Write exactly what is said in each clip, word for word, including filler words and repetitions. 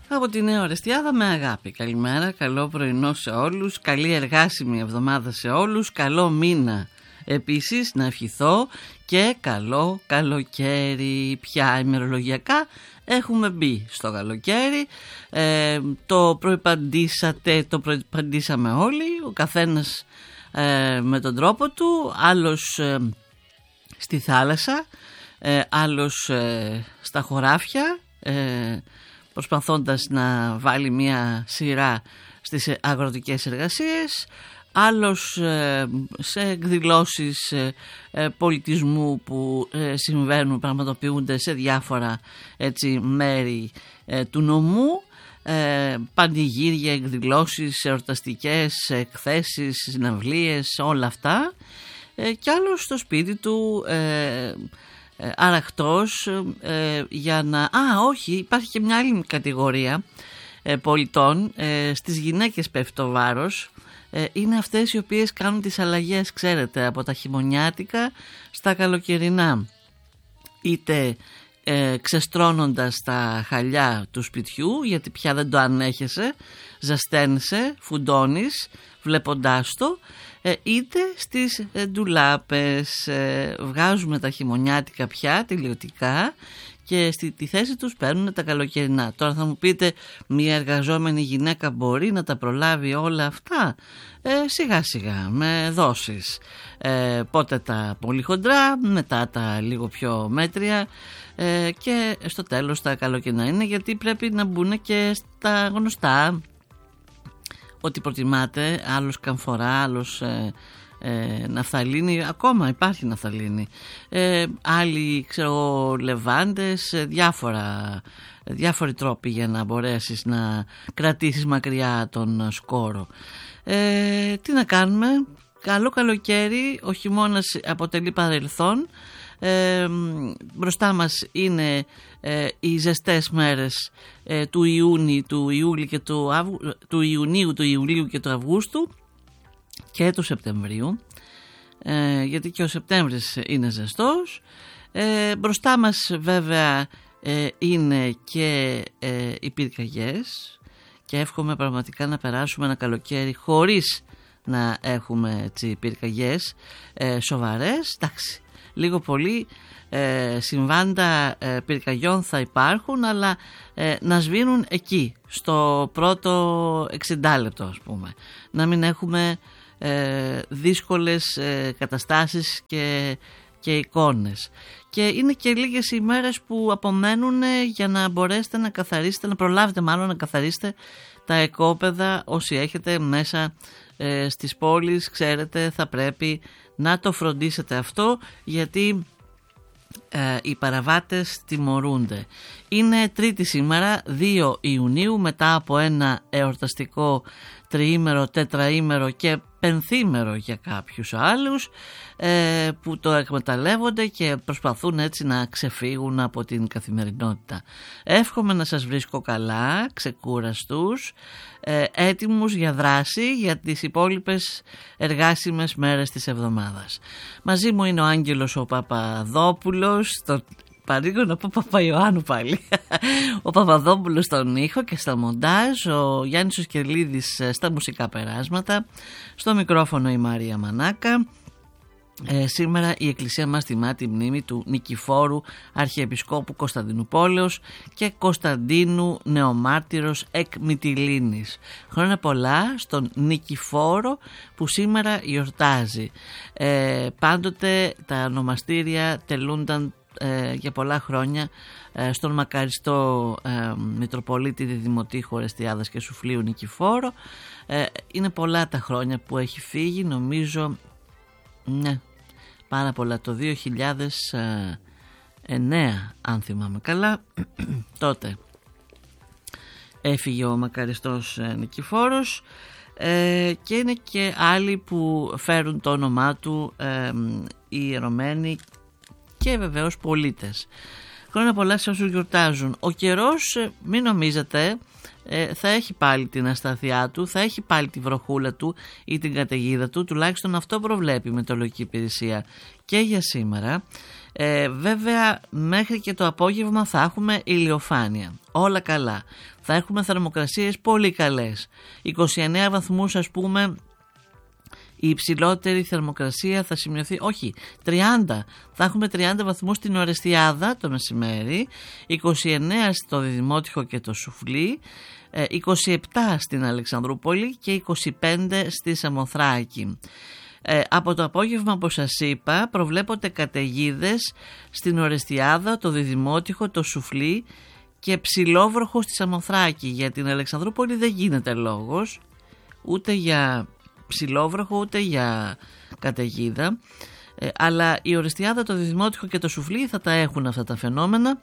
Από τη Νέα Ορεστιάδα με αγάπη. Καλημέρα, καλό πρωινό σε όλους, καλή εργάσιμη εβδομάδα σε όλους, καλό μήνα επίσης να ευχηθώ και καλό καλοκαίρι. Πια ημερολογιακά έχουμε μπει στο καλοκαίρι, ε, το προϋπαντήσατε, το προϋπαντήσαμε όλοι, ο καθένας ε, με τον τρόπο του, άλλος ε, στη θάλασσα, ε, άλλος ε, στα χωράφια, ε, προσπαθώντας να βάλει μια σειρά στις αγροτικές εργασίες, άλλος ε, σε εκδηλώσεις ε, ε, πολιτισμού που ε, συμβαίνουν, πραγματοποιούνται σε διάφορα έτσι, μέρη ε, του νομού, ε, πανηγύρια, εκδηλώσεις, εορταστικές, εκθέσεις, συναυλίες, όλα αυτά, ε, και άλλος στο σπίτι του ε, ε, αραχτός ε, για να... Α, όχι, υπάρχει και μια άλλη κατηγορία ε, πολιτών, ε, στις γυναίκες πέφτει το βάρος. Ε, είναι αυτές οι οποίες κάνουν τις αλλαγές, ξέρετε, από τα χειμωνιάτικα στα καλοκαιρινά, είτε ε, ξεστρώνοντας τα χαλιά του σπιτιού, γιατί πια δεν το ανέχεσαι, ζασταίνεσαι, φουντώνεις βλέποντάς το, ε, είτε στις ε, ντουλάπες, ε, βγάζουμε τα χειμωνιάτικα πια τελειωτικά και στη τη θέση τους παίρνουν τα καλοκαιρινά. Τώρα θα μου πείτε, μια εργαζόμενη γυναίκα μπορεί να τα προλάβει όλα αυτά? Ε, σιγά σιγά, με δόσεις. Ε, πότε τα πολύ χοντρά, μετά τα λίγο πιο μέτρια, ε, και στο τέλος τα καλοκαιρινά είναι, γιατί πρέπει να μπουν και στα γνωστά. Ό,τι προτιμάτε, άλλος καμφορά, άλλος... Ε, Ε, ναφθαλίνη, ακόμα υπάρχει ναφθαλίνη, ε, άλλοι ξέρω λεβάντες, ε, διάφορα, ε, διάφοροι τρόποι για να μπορέσεις να κρατήσεις μακριά τον σκόρο. Ε, τι να κάνουμε, καλό καλοκαίρι, ο χειμώνας αποτελεί παρελθόν, ε, μπροστά μας είναι ε, οι ζεστές μέρες ε, του, Ιούνι, του, Ιούλη και του, Αυγου, του Ιουνίου, του Ιουλίου και του Αυγούστου και του Σεπτεμβρίου, ε, γιατί και ο Σεπτέμβρης είναι ζεστός. Ε, μπροστά μας βέβαια ε, είναι και ε, οι πυρκαγιές, και εύχομαι πραγματικά να περάσουμε ένα καλοκαίρι χωρίς να έχουμε έτσι, πυρκαγιές ε, σοβαρές. Εντάξει, λίγο πολύ ε, συμβάντα ε, πυρκαγιών θα υπάρχουν, αλλά ε, να σβήνουν εκεί στο πρώτο εξήντα λεπτό, ας πούμε, να μην έχουμε Ε, δύσκολες ε, καταστάσεις και, και εικόνες. Και είναι και λίγες οι μέρες που απομένουν για να μπορέσετε να καθαρίσετε, να προλάβετε μάλλον να καθαρίσετε τα οικόπεδα όσοι έχετε μέσα ε, στις πόλεις. Ξέρετε, θα πρέπει να το φροντίσετε αυτό, γιατί ε, οι παραβάτες τιμωρούνται. Είναι Τρίτη σήμερα, δύο Ιουνίου, μετά από ένα εορταστικό τριήμερο, τετραήμερο και πενθήμερο για κάποιους άλλους, ε, που το εκμεταλλεύονται και προσπαθούν έτσι να ξεφύγουν από την καθημερινότητα. Εύχομαι να σας βρίσκω καλά, ξεκούραστους, ε, έτοιμους για δράση για τις υπόλοιπες εργάσιμες μέρες της εβδομάδας. Μαζί μου είναι ο Άγγελος ο Παπαδόπουλος, το παρήγω να πω Παπαϊωάννου πάλι. Ο Παπαδόπουλος στον ήχο και στα μοντάζ, ο Γιάννης ο Σκελίδης στα μουσικά περάσματα, στο μικρόφωνο η Μαρία Μανάκα. Ε, σήμερα η Εκκλησία μας τιμά τη μνήμη του Νικηφόρου Αρχιεπισκόπου Κωνσταντινουπόλεως και Κωνσταντίνου Νεομάρτυρος εκ Μυτιλήνης. Χρόνια πολλά στον Νικηφόρο που σήμερα γιορτάζει. Ε, πάντοτε τα ονομαστήρια τελούνταν ε, για πολλά χρόνια ε, στον μακαριστό ε, Μητροπολίτη Δημοτήχου Ορεστιάδας και Σουφλίου Νικηφόρο. Ε, είναι πολλά τα χρόνια που έχει φύγει, νομίζω, ναι, πάρα πολλά. Το δύο χιλιάδες εννέα αν θυμάμαι καλά τότε έφυγε ο μακαριστός Νικηφόρος, ε, και είναι και άλλοι που φέρουν το όνομά του, ε, οι ιερωμένοι και βεβαίως πολίτες. Χρόνια πολλά σε όσους γιορτάζουν. Ο καιρός, μην νομίζετε, ε, θα έχει πάλι την ασταθειά του, θα έχει πάλι τη βροχούλα του ή την καταιγίδα του, τουλάχιστον αυτό προβλέπει η Μετεωρολογική Υπηρεσία και για σήμερα. Ε, βέβαια μέχρι και το απόγευμα θα έχουμε ηλιοφάνεια, όλα καλά. θα έχουμε θερμοκρασίες πολύ καλές. είκοσι εννέα βαθμούς ας πούμε. Η υψηλότερη θερμοκρασία θα σημειωθεί, όχι, τριάντα. Θα έχουμε τριάντα βαθμούς στην Ορεστιάδα το μεσημέρι, είκοσι εννέα στο Διδημότυχο και το Σουφλί, είκοσι επτά στην Αλεξανδρούπολη και είκοσι πέντε στη Σαμοθράκη. Ε, από το απόγευμα, όπως σας είπα, προβλέπονται καταιγίδες στην Ορεστιάδα, το Διδημότυχο, το Σουφλί και ψηλόβροχο στη Σαμοθράκη. Για την Αλεξανδρούπολη δεν γίνεται λόγος ούτε για ψηλόβροχο ούτε για καταιγίδα, ε, αλλά η Ορεστιάδα, το Διδημότυχο και το Σουφλί θα τα έχουν αυτά τα φαινόμενα.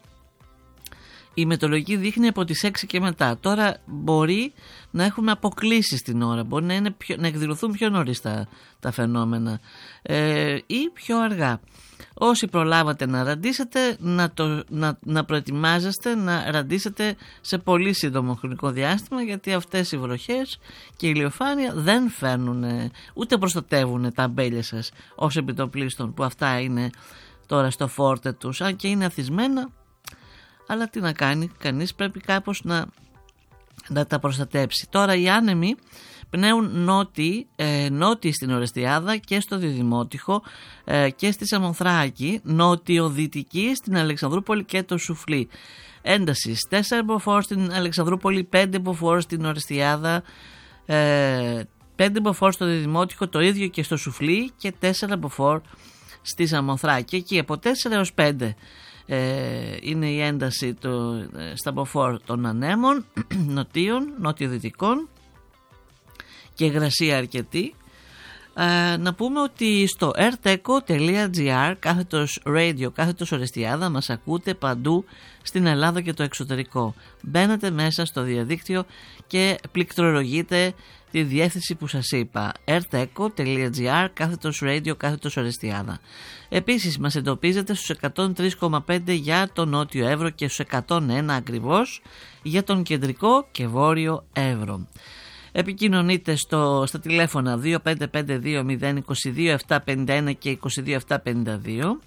Η μετεωρολογική δείχνει από τις έξι και μετά. Τώρα μπορεί να έχουμε αποκλίσεις την ώρα, μπορεί να, είναι πιο, να εκδηλωθούν πιο νωρίς τα, τα φαινόμενα ε, ή πιο αργά. Όσοι προλάβατε να ραντίσετε, να, το, να, να προετοιμάζεστε να ραντίσετε σε πολύ σύντομο χρονικό διάστημα, γιατί αυτές οι βροχές και η ηλιοφάνεια δεν φέρνουν ούτε προστατεύουν τα αμπέλια σας ως επιτοπλίστων, που αυτά είναι τώρα στο φόρτε τους, αν και είναι αθισμένα. Αλλά τι να κάνει, κανείς πρέπει κάπως να, να τα προστατέψει. Τώρα οι άνεμοι πνέουν νότιοι, ε, νότιοι στην Ορεστιάδα και στο Διδημότυχο ε, και στη Σαμοθράκη, νότιο-δυτικοί στην Αλεξανδρούπολη και το Σουφλί. Έντασης τέσσερα μποφόρ στην Αλεξανδρούπολη, πέντε μποφόρ στην Ορεστιάδα, ε, πέντε μποφόρ στο Διδημότυχο, το ίδιο και στο Σουφλί και τέσσερα μποφόρ στη Σαμοθράκη. Εκεί από τέσσερα έως πέντε Ε, είναι η ένταση του, στα μποφόρ των ανέμων νοτίων, νότιο-δυτικών και υγρασία αρκετή. Ε, να πούμε ότι στο airteco.gr κάθετος radio, κάθετος Ορεστιάδα μας ακούτε παντού στην Ελλάδα και το εξωτερικό. Μπαίνετε μέσα στο διαδίκτυο και πληκτρολογείτε τη διεύθυνση που σας είπα, airteco.gr κάθετος radio, κάθετος Ορεστιάδα. Επίσης μας εντοπίζετε στους εκατόν τρία κόμμα πέντε για το Νότιο Εύρο και στους εκατόν ένα ακριβώς για τον Κεντρικό και Βόρειο Εύρο. Επικοινωνείτε στο, στα τηλέφωνα δύο πέντε πέντε δύο μηδέν δύο δύο επτά πέντε ένα και είκοσι δύο επτά πενήντα δύο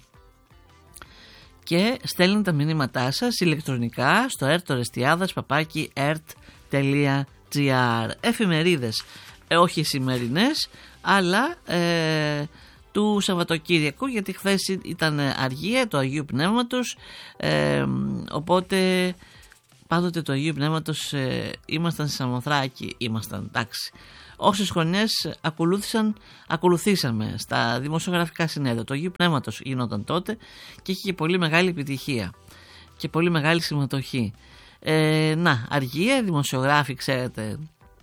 και στέλνετε τα μηνύματά σας ηλεκτρονικά στο ertorestiadas παπάκι ert.gr. Εφημερίδες, ε, όχι σημερινές, αλλά ε, του Σαββατοκύριακου, γιατί χθες ήταν αργία του Αγίου Πνεύματος, ε, οπότε πάντοτε του Αγίου Πνεύματος ε, ήμασταν στη Σαμοθράκη, ήμασταν εντάξει. Όσες χρονιές ακολούθησαν, ακολουθήσαμε στα δημοσιογραφικά συνέδρια. Το Αγίου Πνεύματος γινόταν τότε και είχε και πολύ μεγάλη επιτυχία και πολύ μεγάλη συμμετοχή. Ε, να, αργία, δημοσιογράφοι ξέρετε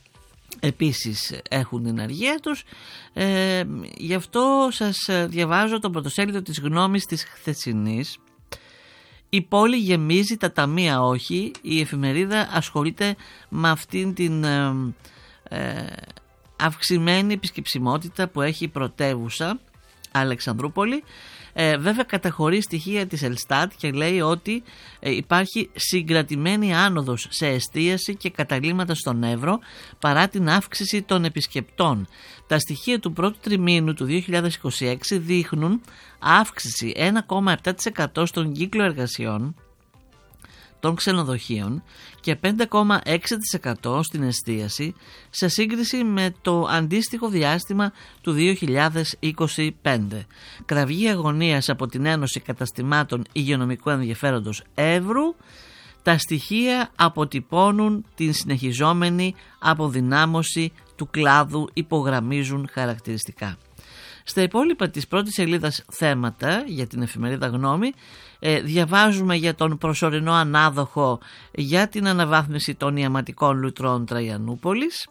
επίσης έχουν την αργία τους, ε, γι' αυτό σας διαβάζω το πρωτοσέλιδο της γνώμης της χθεσινής. Η πόλη γεμίζει, τα ταμεία όχι. Η εφημερίδα ασχολείται με αυτήν την ε, ε, αυξημένη επισκεψιμότητα που έχει η πρωτεύουσα Αλεξανδρούπολη. Ε, βέβαια καταχωρεί στοιχεία της Ελστάτ και λέει ότι ε, υπάρχει συγκρατημένη άνοδος σε εστίαση και καταλύματα στον Εύρο παρά την αύξηση των επισκεπτών. Τα στοιχεία του πρώτου τριμήνου του δύο χιλιάδες είκοσι έξι δείχνουν αύξηση ένα κόμμα επτά τοις εκατό στον κύκλο εργασιών των ξενοδοχείων και πέντε κόμμα έξι τοις εκατό στην εστίαση σε σύγκριση με το αντίστοιχο διάστημα του δύο χιλιάδες είκοσι πέντε. Κραυγή αγωνίας από την Ένωση Καταστημάτων Υγειονομικού Ενδιαφέροντος Εύρου. Τα στοιχεία αποτυπώνουν την συνεχιζόμενη αποδυνάμωση του κλάδου, υπογραμμίζουν χαρακτηριστικά. Στα υπόλοιπα της πρώτης σελίδας θέματα για την εφημερίδα Γνώμη ε, διαβάζουμε για τον προσωρινό ανάδοχο για την αναβάθμιση των ιαματικών λουτρών Τραϊανούπολης,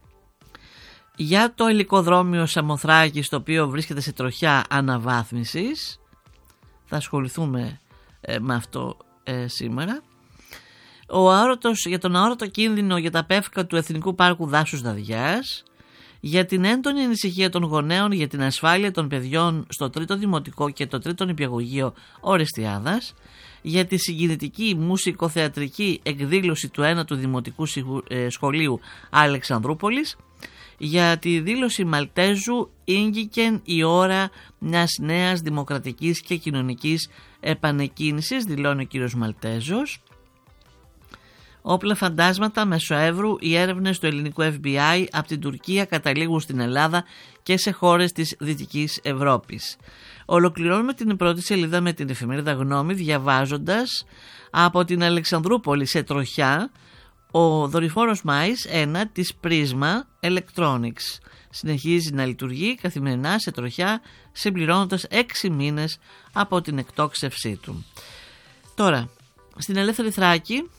για το ελικοδρόμιο Σαμοθράκη, το οποίο βρίσκεται σε τροχιά αναβάθμισης. Θα ασχοληθούμε ε, με αυτό ε, σήμερα. Ο αόρατος, για τον αόρατο κίνδυνο για τα πεύκα του Εθνικού Πάρκου Δάσους Δαδιάς, για την έντονη ανησυχία των γονέων για την ασφάλεια των παιδιών στο τρίτο δημοτικό και το τρίτο νηπιαγωγείο Ορεστιάδας, για τη συγκινητική μουσικοθεατρική εκδήλωση του ένατου Δημοτικού Σχολείου Αλεξανδρούπολης, για τη δήλωση Μαλτέζου ήγγικεν η ώρα μιας νέας δημοκρατικής και κοινωνικής επανεκκίνησης, δηλώνει ο κύριος Μαλτέζος. Όπλα φαντάσματα μεσοεύρου, οι έρευνες του ελληνικού Εφ Μπι Άι από την Τουρκία καταλήγουν στην Ελλάδα και σε χώρες της Δυτικής Ευρώπης. Ολοκληρώνουμε την πρώτη σελίδα με την εφημερίδα Γνώμη διαβάζοντας από την Αλεξανδρούπολη σε τροχιά ο δορυφόρος Μάης ένα της Πρίσμα Electronics. Συνεχίζει να λειτουργεί καθημερινά σε τροχιά συμπληρώνοντας έξι μήνες από την εκτόξευσή του. Τώρα, στην Ελεύθερη Θράκη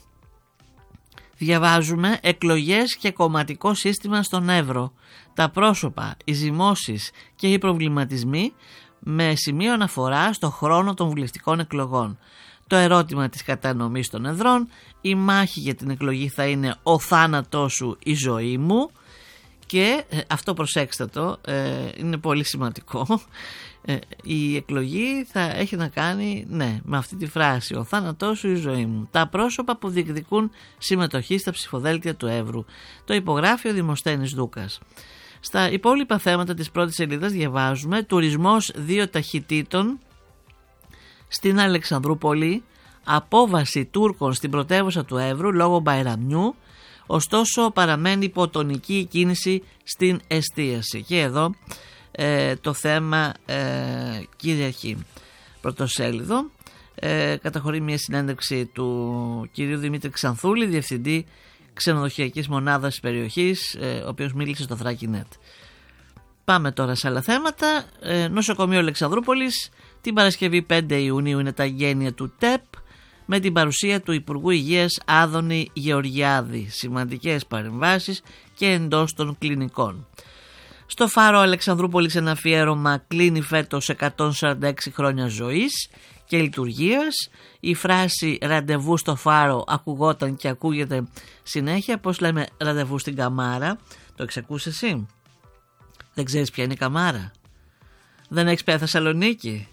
διαβάζουμε εκλογές και κομματικό σύστημα στον Εύρο. Τα πρόσωπα, οι ζυμώσεις και οι προβληματισμοί με σημείο αναφορά στο χρόνο των βουλευτικών εκλογών. Το ερώτημα της κατανομής των εδρών, η μάχη για την εκλογή θα είναι ο θάνατός σου, η ζωή μου. Και ε, αυτό προσέξτε το, ε, είναι πολύ σημαντικό. Ε, η εκλογή θα έχει να κάνει, ναι, με αυτή τη φράση, ο θάνατός σου, η ζωή μου. Τα πρόσωπα που διεκδικούν συμμετοχή στα ψηφοδέλτια του Εύρου. Το υπογράφει ο Δημοσθένης Δούκας. Στα υπόλοιπα θέματα της πρώτης σελίδας διαβάζουμε τουρισμός δύο ταχυτήτων στην Αλεξανδρούπολη, απόβαση Τούρκων στην πρωτεύουσα του Εύρου λόγω Μπαϊραμιού, ωστόσο παραμένει υποτονική η κίνηση στην εστίαση. Και εδώ ε, το θέμα ε, κυριαρχεί. Πρωτοσέλιδο ε, καταχωρεί μια συνέντευξη του κυρίου Δημήτρη Ξανθούλη, διευθυντή ξενοδοχειακής μονάδας της περιοχής, ε, ο οποίος μίλησε στο Θράκη.net. Πάμε τώρα σε άλλα θέματα. ε, Νοσοκομείο Αλεξανδρούπολης, την Παρασκευή πέντε Ιουνίου είναι τα γένεια του ΤΕΠ, με την παρουσία του Υπουργού Υγείας Άδωνη Γεωργιάδη. Σημαντικές παρεμβάσεις και εντός των κλινικών. Στο Φάρο Αλεξανδρούπολης ένα αφιέρωμα κλείνει φέτος εκατόν σαράντα έξι χρόνια ζωής και λειτουργίας. Η φράση ραντεβού στο Φάρο ακουγόταν και ακούγεται συνέχεια. Πώς λέμε ραντεβού στην Καμάρα? Το εξακούς εσύ? Δεν ξέρεις ποια είναι η Καμάρα? Δεν έχεις πάει Θεσσαλονίκη?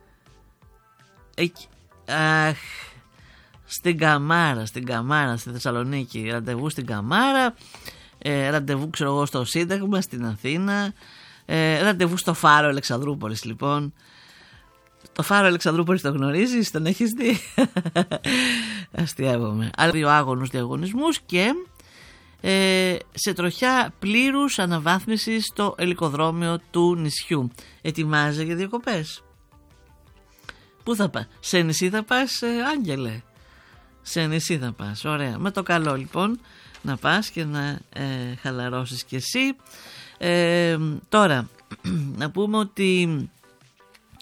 Εκεί. Αχ, στην Καμάρα, στην Καμάρα, στη Θεσσαλονίκη. Ραντεβού στην Καμάρα, ε, ραντεβού ξέρω εγώ στο Σύνταγμα, στην Αθήνα, ε, ραντεβού στο Φάρο Αλεξανδρούπολης λοιπόν. Το Φάρο Αλεξανδρούπολης το γνωρίζεις, τον έχεις δει? Αστιεύομαι. Άλλοι δύο άγωνους διαγωνισμούς και ε, σε τροχιά πλήρους αναβάθμισης στο ελικοδρόμιο του νησιού. Ετοιμάζεσαι για διακοπές? Πού θα πας? Σε νησί θα πας, ε, Άγγελε? Σε νησί θα πας, ωραία. Με το καλό λοιπόν να πας και να ε, χαλαρώσεις κι εσύ. ε, Τώρα να πούμε ότι